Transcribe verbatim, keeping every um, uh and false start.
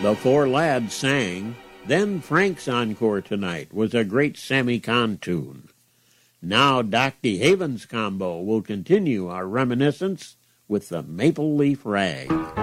The four lads sang. Then Frank's encore tonight was a great Sammy Kahn tune. Now Doc DeHaven's combo will continue our reminiscence with the Maple Leaf Rag.